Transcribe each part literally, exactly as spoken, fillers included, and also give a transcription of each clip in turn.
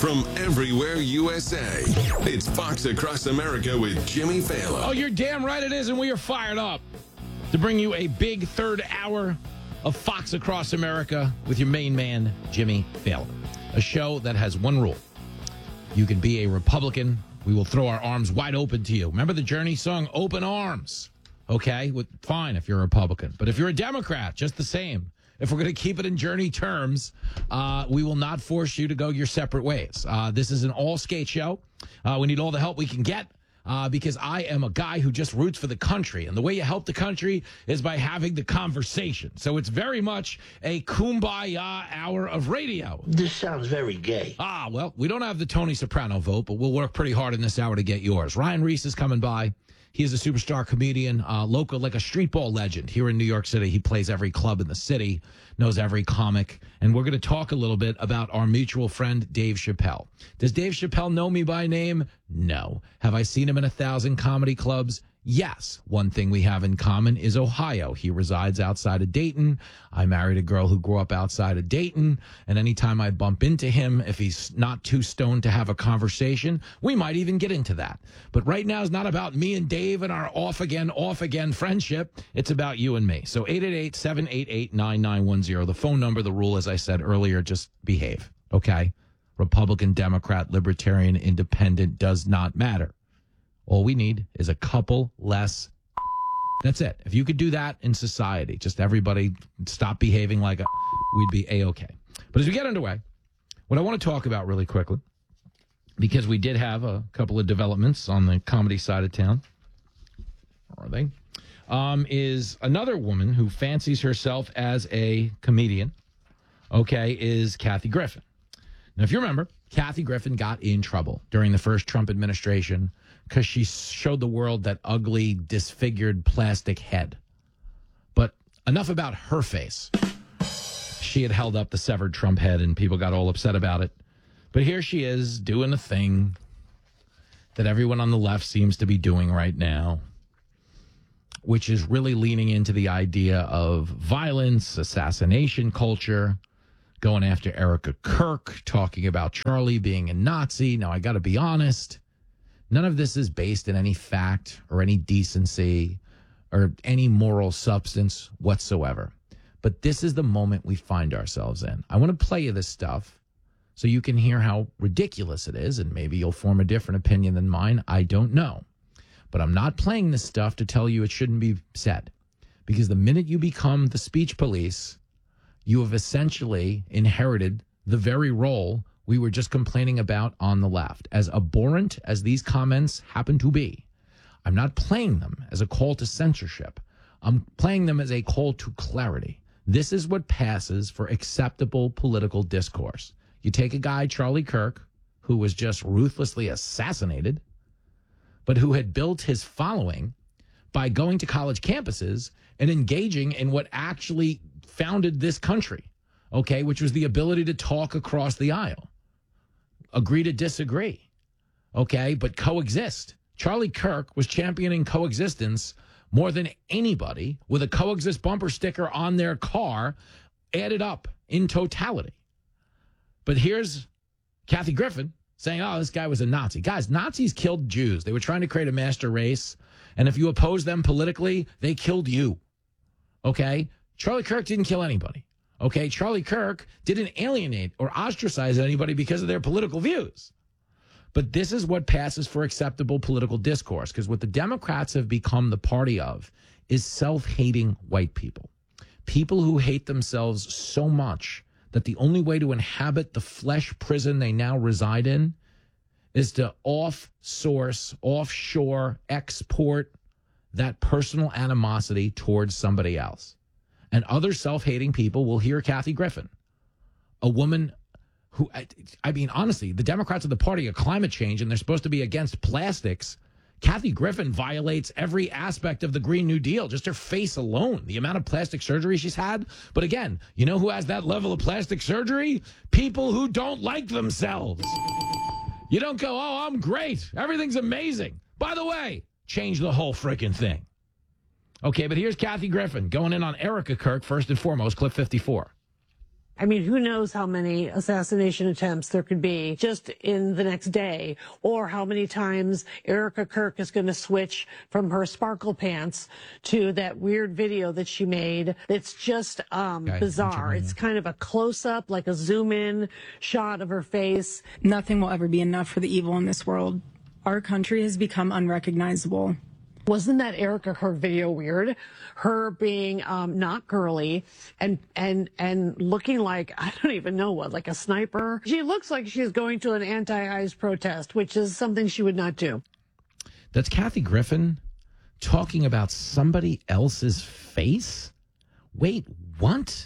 from everywhere U S A. It's Fox Across America with Jimmy Fallon. Oh, you're damn right it is, and we are fired up to bring you a big third hour of Fox Across America with your main man, Jimmy Fallon. A show that has one rule. You can be a Republican. We will throw our arms wide open to you. Remember the Journey song, Open Arms? Okay, well, fine if you're a Republican. But if you're a Democrat, just the same. If we're going to keep it in Journey terms, uh, we will not force you to go your separate ways. Uh, this is an all-skate show. Uh, we need all the help we can get uh, because I am a guy who just roots for the country. And the way you help the country is by having the conversation. So it's very much a kumbaya hour of radio. This sounds very gay. Ah, well, we don't have the Tony Soprano vote, but we'll work pretty hard in this hour to get yours. Ryan Reese is coming by. He is a superstar comedian, uh, local, like a street ball legend here in New York City. He plays every club in the city, knows every comic. And we're going to talk a little bit about our mutual friend, Dave Chappelle. Does Dave Chappelle know me by name? No. Have I seen him in a thousand comedy clubs? Yes. One thing we have in common is Ohio. He resides outside of Dayton. I married a girl who grew up outside of Dayton. And anytime I bump into him, if he's not too stoned to have a conversation, we might even get into that. But right now is not about me and Dave and our off again, off again friendship. It's about you and me. So eight eight eight, seven eight eight, nine nine one zero. The phone number, the rule, as I said earlier, just behave. Okay? Republican, Democrat, Libertarian, Independent does not matter. All we need is a couple less. That's it. If you could do that in society, just everybody stop behaving like a, we'd be A-okay. But as we get underway, what I want to talk about really quickly, because we did have a couple of developments on the comedy side of town, are they? Um, is another woman who fancies herself as a comedian, okay, is Kathy Griffin. Now, if you remember, Kathy Griffin got in trouble during the first Trump administration because she showed the world that ugly, disfigured plastic head. But enough about her face. She had held up the severed Trump head, and people got all upset about it. But here she is doing a thing that everyone on the left seems to be doing right now, which is really leaning into the idea of violence, assassination culture, going after Erica Kirk, talking about Charlie being a Nazi. Now, I got to be honest. None of this is based in any fact or any decency or any moral substance whatsoever. But this is the moment we find ourselves in. I want to play you this stuff so you can hear how ridiculous it is, and maybe you'll form a different opinion than mine. I don't know. But I'm not playing this stuff to tell you it shouldn't be said. Because the minute you become the speech police, you have essentially inherited the very role we were just complaining about on the left. As abhorrent as these comments happen to be, I'm not playing them as a call to censorship. I'm playing them as a call to clarity. This is what passes for acceptable political discourse. You take a guy, Charlie Kirk, who was just ruthlessly assassinated, but who had built his following by going to college campuses and engaging in what actually founded this country, okay, which was the ability to talk across the aisle. Agree to disagree, okay, but coexist. Charlie Kirk was championing coexistence more than anybody, with a coexist bumper sticker on their car added up in totality. But here's Kathy Griffin saying, oh, this guy was a Nazi. Guys, Nazis killed Jews. They were trying to create a master race, and if you oppose them politically, they killed you, okay? Charlie Kirk didn't kill anybody. Okay, Charlie Kirk didn't alienate or ostracize anybody because of their political views. But this is what passes for acceptable political discourse, because what the Democrats have become the party of is self-hating white people. People who hate themselves so much that the only way to inhabit the flesh prison they now reside in is to off-source, offshore, export that personal animosity towards somebody else. And other self-hating people will hear Kathy Griffin, a woman who, I, I mean, honestly, the Democrats are the party of climate change, and they're supposed to be against plastics. Kathy Griffin violates every aspect of the Green New Deal, just her face alone, the amount of plastic surgery she's had. But again, you know who has that level of plastic surgery? People who don't like themselves. You don't go, oh, I'm great. Everything's amazing. By the way, change the whole freaking thing. Okay, but here's Kathy Griffin going in on Erica Kirk first and foremost, clip fifty-four. I mean, who knows how many assassination attempts there could be just in the next day, or how many times Erica Kirk is going to switch from her sparkle pants to that weird video that she made. It's just um, okay, bizarre. It's kind of a close-up, like a zoom-in shot of her face. Nothing will ever be enough for the evil in this world. Our country has become unrecognizable. Wasn't that Erica Kirk video weird? Her being um, not girly and and and looking like, I don't even know what, like a sniper. She looks like she's going to an anti-ICE protest, which is something she would not do. That's Kathy Griffin talking about somebody else's face? Wait, what?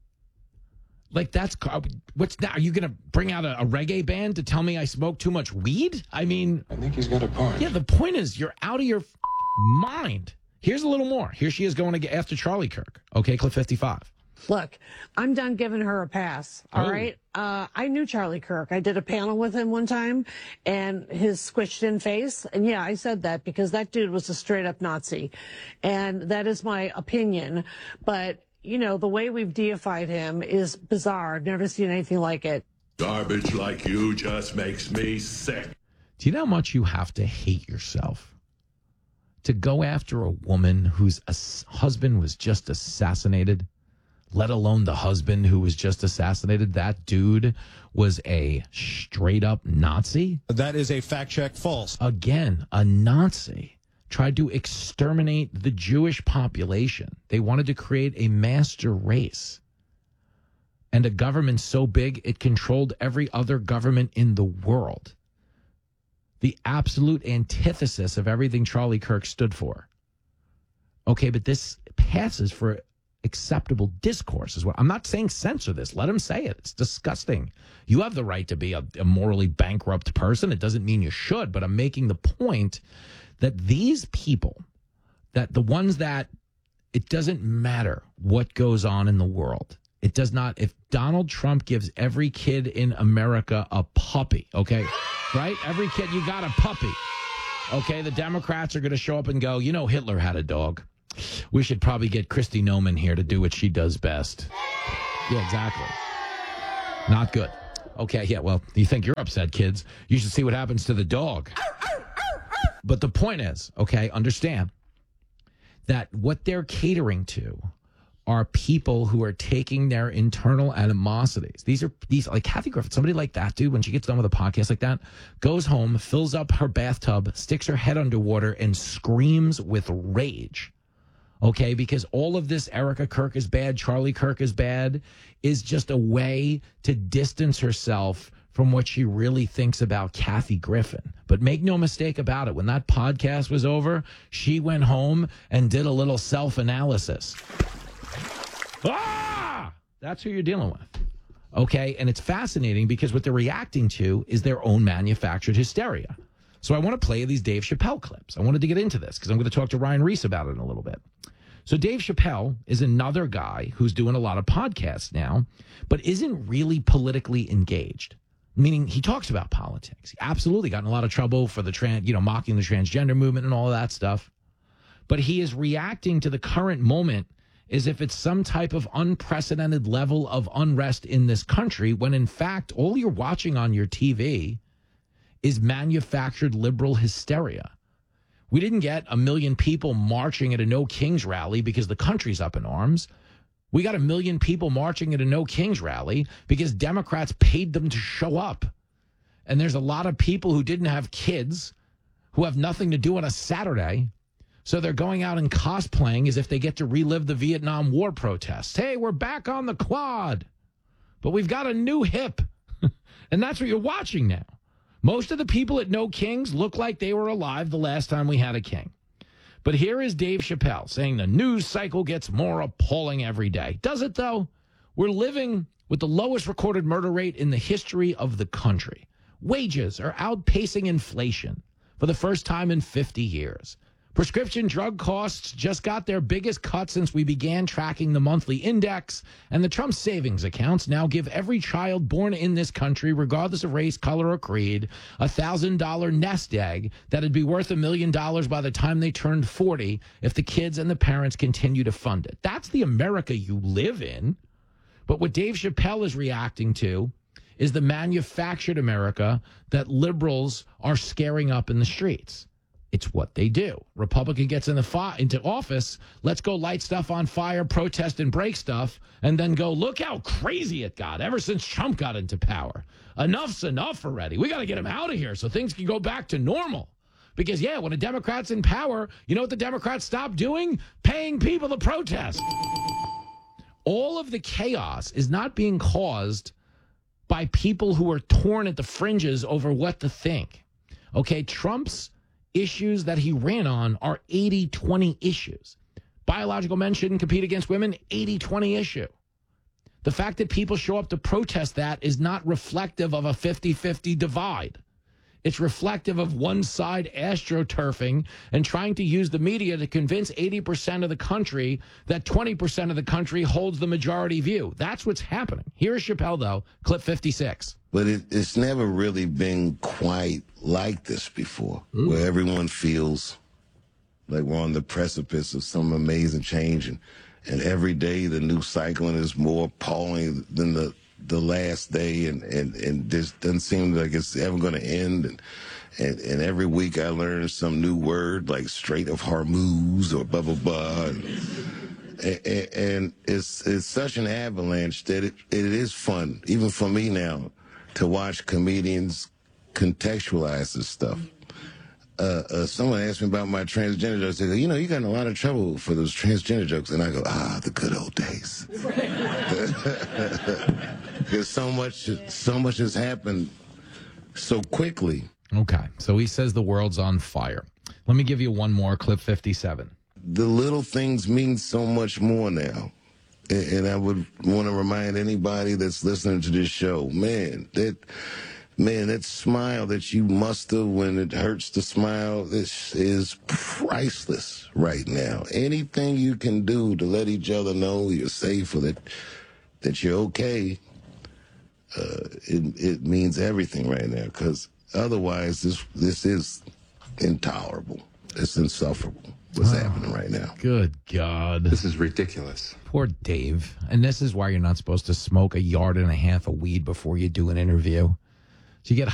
Like, that's, what's that? Are you going to bring out a, a reggae band to tell me I smoke too much weed? I mean, I think he's got a point. Yeah, the point is you're out of your mind. Here's a little more. Here she is going to get after Charlie Kirk. Okay, clip fifty-five. Look, I'm done giving her a pass. All oh. right. Uh, I knew Charlie Kirk. I did a panel with him one time, and his squished in face. And yeah, I said that because that dude was a straight up Nazi. And that is my opinion. But, you know, the way we've deified him is bizarre. I've never seen anything like it. Garbage like you just makes me sick. Do you know how much you have to hate yourself to go after a woman whose husband was just assassinated, let alone the husband who was just assassinated? That dude was a straight up Nazi. That is a fact check false. Again, a Nazi tried to exterminate the Jewish population. They wanted to create a master race and a government so big it controlled every other government in the world. The absolute antithesis of everything Charlie Kirk stood for. Okay, but this passes for acceptable discourse is what I'm not saying. Censor this. Let him say it. It's disgusting. You have the right to be a, a morally bankrupt person. It doesn't mean you should, but I'm making the point that these people, that the ones that it doesn't matter what goes on in the world. It does not. If Donald Trump gives every kid in America a puppy, okay, right? Every kid, you got a puppy. Okay, the Democrats are going to show up and go, you know, Hitler had a dog. We should probably get Kristi Noem here to do what she does best. Yeah, exactly. Not good. Okay, yeah, well, you think you're upset, kids. You should see what happens to the dog. But the point is, okay, understand that what they're catering to are people who are taking their internal animosities. These are these like Kathy Griffin, somebody like that, dude, when she gets done with a podcast like that, goes home, fills up her bathtub, sticks her head underwater, and screams with rage. Okay, because all of this Erica Kirk is bad, Charlie Kirk is bad, is just a way to distance herself from what she really thinks about Kathy Griffin. But make no mistake about it, when that podcast was over, she went home and did a little self-analysis. Ah! That's who you're dealing with. Okay, and it's fascinating because what they're reacting to is their own manufactured hysteria. So I want to play these Dave Chappelle clips. I wanted to get into this because I'm going to talk to Ryan Reese about it in a little bit. So Dave Chappelle is another guy who's doing a lot of podcasts now, but isn't really politically engaged. Meaning he talks about politics. He absolutely got in a lot of trouble for the trans, you know, mocking the transgender movement and all of that stuff. But he is reacting to the current moment as if it's some type of unprecedented level of unrest in this country, when in fact, all you're watching on your T V is manufactured liberal hysteria. We didn't get a million people marching at a No Kings rally because the country's up in arms. We got a million people marching at a No Kings rally because Democrats paid them to show up. And there's a lot of people who didn't have kids, who have nothing to do on a Saturday. So they're going out and cosplaying as if they get to relive the Vietnam War protests. Hey, we're back on the quad, but we've got a new hip. And that's what you're watching now. Most of the people at No Kings look like they were alive the last time we had a king. But here is Dave Chappelle saying the news cycle gets more appalling every day. Does it, though? We're living with the lowest recorded murder rate in the history of the country. Wages are outpacing inflation for the first time in fifty years. Prescription drug costs just got their biggest cut since we began tracking the monthly index, and the Trump savings accounts now give every child born in this country, regardless of race, color, or creed, a one thousand dollars nest egg that'd be worth a million dollars by the time they turned forty if the kids and the parents continue to fund it. That's the America you live in. But what Dave Chappelle is reacting to is the manufactured America that liberals are scaring up in the streets. It's what they do. Republican gets in the fi- into office, let's go light stuff on fire, protest and break stuff, and then go, look how crazy it got ever since Trump got into power. Enough's enough already. We got to get him out of here so things can go back to normal. Because, yeah, when a Democrat's in power, you know what the Democrats stop doing? Paying people to protest. All of the chaos is not being caused by people who are torn at the fringes over what to think. Okay, Trump's issues that he ran on are eighty twenty issues. Biological men shouldn't compete against women, eighty twenty issue. The fact that people show up to protest that is not reflective of a fifty-fifty divide. It's reflective of one side astroturfing and trying to use the media to convince eighty percent of the country that twenty percent of the country holds the majority view. That's what's happening. Here's Chappelle, though, clip fifty-six. But it, it's never really been quite like this before, Ooh. Where everyone feels like we're on the precipice of some amazing change. And, and every day the new cycling is more appalling than the the last day, and, and, and this doesn't seem like it's ever going to end. And, and and every week I learn some new word like Strait of Hormuz or blah, blah, blah. And, and, and it's it's such an avalanche that it, it is fun, even for me now, to watch comedians contextualize this stuff. Uh, uh, someone asked me about my transgender jokes. They go, you know, you got in a lot of trouble for those transgender jokes. And I go, ah, the good old days. Because so much, so much has happened so quickly. Okay, so he says the world's on fire. Let me give you one more, clip fifty-seven. The little things mean so much more now. And, and I would want to remind anybody that's listening to this show, man, that... Man, that smile that you muster when it hurts to smile, this is priceless right now. Anything you can do to let each other know you're safe or that that you're okay, uh, it, it means everything right now. Because otherwise, this this is intolerable. It's insufferable. What's oh, happening right now? Good God. This is ridiculous. Poor Dave. And this is why you're not supposed to smoke a yard and a half of weed before you do an interview. So you get